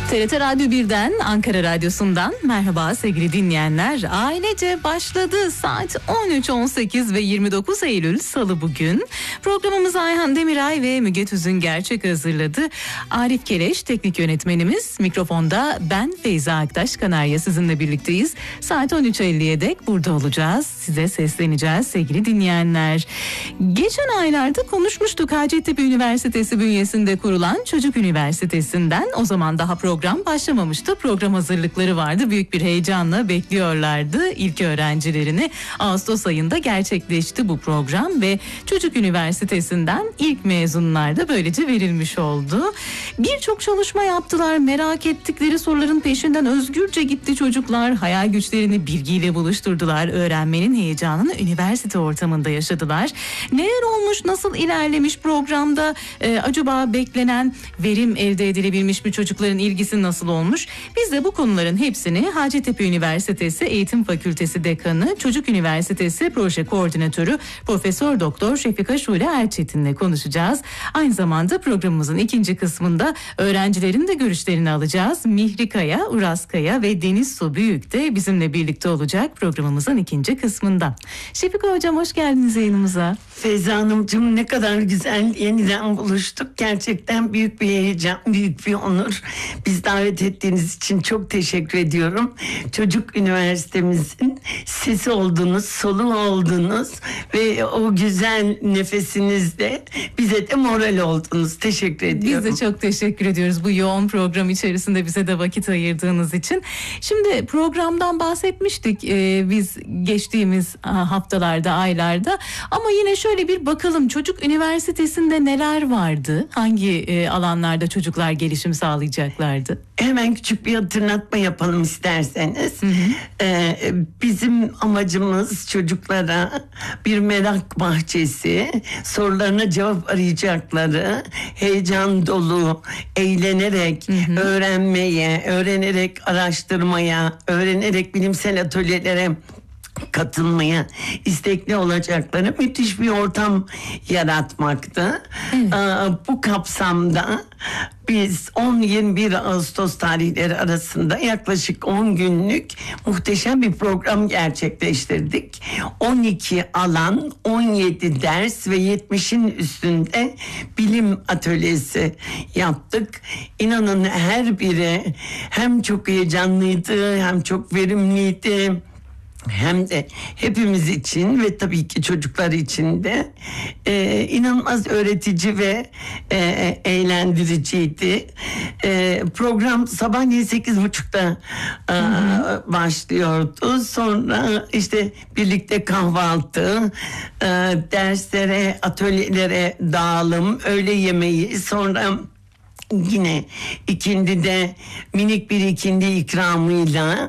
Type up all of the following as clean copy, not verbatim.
TRT Radyo 1'den, Ankara Radyosu'ndan merhaba sevgili dinleyenler. Ailece başladı. Saat 13.18 ve 29 Eylül Salı bugün. Programımızı Ayhan Demiray ve Müge Tüzün Gerçek hazırladı. Arif Keleş teknik yönetmenimiz. Mikrofonda ben Feyza Aktaş Kanarya sizinle birlikteyiz. Saat 13.50'ye dek burada olacağız. Size sesleneceğiz sevgili dinleyenler. Geçen aylarda konuşmuştuk Hacettepe Üniversitesi bünyesinde kurulan Çocuk Üniversitesi'nden. O zaman daha program başlamamıştı. Program hazırlıkları vardı. Büyük bir heyecanla bekliyorlardı ilk öğrencilerini. Ağustos ayında gerçekleşti bu program ve Çocuk Üniversitesi'nden ilk mezunlar da böylece verilmiş oldu. Birçok çalışma yaptılar. Merak ettikleri soruların peşinden özgürce gitti çocuklar. Hayal güçlerini bilgiyle buluşturdular. Öğrenmenin heyecanını üniversite ortamında yaşadılar. Neler olmuş, nasıl ilerlemiş programda? Acaba beklenen verim elde edilebilmiş mi, çocukların ilgisi nasıl olmuş? Biz de bu konuların hepsini Hacettepe Üniversitesi Eğitim Fakültesi Dekanı, Çocuk Üniversitesi Proje Koordinatörü Profesör Doktor Şefika Şule Erçetin'le konuşacağız. Aynı zamanda programımızın ikinci kısmında öğrencilerin de görüşlerini alacağız. Mihri Kaya, Uras Kaya ve Deniz Su Büyük de bizimle birlikte olacak programımızın ikinci kısmında. Şefika Hocam hoş geldiniz yayınımıza. Feyza Hanımcığım ne kadar güzel yeniden buluştuk. Gerçekten büyük bir heyecan, büyük bir onur. Biz davet ettiğiniz için çok teşekkür ediyorum. Çocuk Üniversitemizin sesi oldunuz, soluğu oldunuz ve o güzel nefesinizle bize de moral oldunuz. Teşekkür ediyorum. Biz de çok teşekkür ediyoruz bu yoğun program içerisinde bize de vakit ayırdığınız için. Şimdi programdan bahsetmiştik biz geçtiğimiz haftalarda, aylarda, ama yine şöyle bir bakalım Çocuk Üniversitesi'nde neler vardı? Hangi alanlarda çocuklar gelişim sağlayacaklardı? Hemen küçük bir hatırlatma yapalım isterseniz. Bizim amacımız çocuklara bir merak bahçesi, sorularına cevap arayacakları, heyecan dolu, eğlenerek öğrenmeye, öğrenerek araştırmaya, öğrenerek bilimsel atölyelere katılmaya istekli olacakları müthiş bir ortam yaratmaktı. Evet. Bu kapsamda biz 10-21 Ağustos tarihleri arasında yaklaşık 10 günlük muhteşem bir program gerçekleştirdik. 12 alan, 17 ders ve 70'in üstünde bilim atölyesi yaptık. İnanın her biri hem çok heyecanlıydı, hem çok verimliydi, hem de hepimiz için ve tabii ki çocuklar için de inanılmaz öğretici ve eğlendiriciydi. Program sabahleyin 8.30'da başlıyordu. Sonra işte birlikte kahvaltı, derslere, atölyelere dağılım, öğle yemeği, sonra yine ikindide minik bir ikindi ikramıyla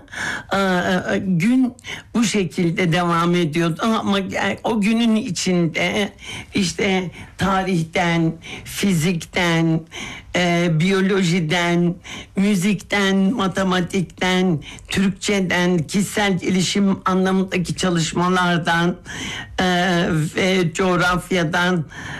gün bu şekilde devam ediyordu. Ama o günün içinde işte tarihten, fizikten, biyolojiden, müzikten, matematikten, Türkçeden, kişisel gelişim anlamındaki çalışmalardan ve coğrafyadan,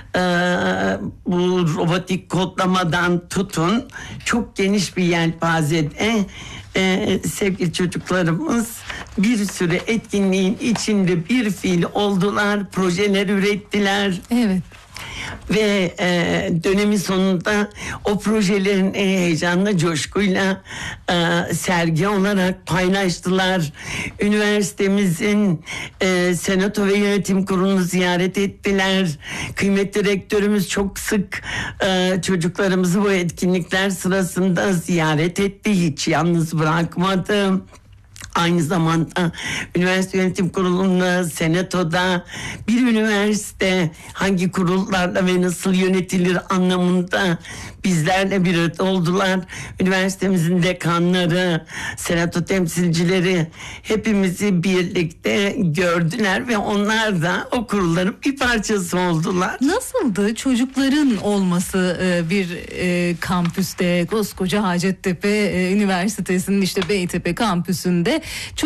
bu robotik kodlamadan tutun, çok geniş bir yelpazede sevgili çocuklarımız bir sürü etkinliğin içinde bir fiil oldular, projeler ürettiler. Evet. Ve dönemin sonunda o projelerin heyecanla, coşkuyla sergi olarak paylaştılar. Üniversitemizin Senato ve Yönetim Kurulu'nu ziyaret ettiler. Kıymetli rektörümüz çok sık çocuklarımızı bu etkinlikler sırasında ziyaret etti. Hiç yalnız bırakmadı. Aynı zamanda Üniversite Yönetim Kurulu'nda, Senato'da bir üniversite hangi kurullarla ve nasıl yönetilir anlamında bizlerle bir arada oldular. Üniversitemizin dekanları, senato temsilcileri hepimizi birlikte gördüler ve onlar da o kurulların bir parçası oldular. Nasıldı çocukların olması bir kampüste, koskoca Hacettepe Üniversitesi'nin işte Beytepe kampüsünde?